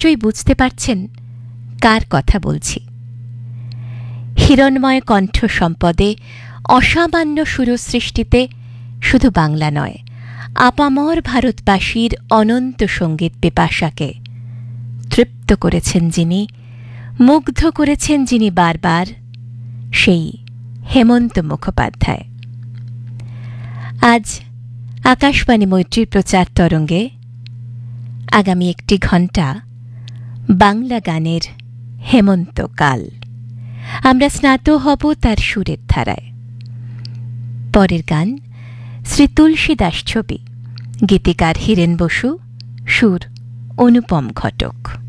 নিশ্চয়ই বুঝতে পারছেন কার কথা বলছি। হিরণ্ময় কণ্ঠ সম্পদে, অসামান্য সুরসৃষ্টিতে শুধু বাংলা নয়, আপামর ভারতবাসীর অনন্ত সঙ্গীত পিপাসাকে তৃপ্ত করেছেন যিনি, মুগ্ধ করেছেন যিনি বারবার, সেই হেমন্ত মুখোপাধ্যায়। আজ আকাশবাণী মৈত্রীর প্রচার তরঙ্গে আগামী 1 ঘণ্টা বাংলা গানের হেমন্তকাল। আমরা স্নাত হব তার সুরের ধারায়। পরের গান শ্রী তুলসী দাস ছবি, গীতিকার হীরেন বসু, সুর অনুপম ঘটক।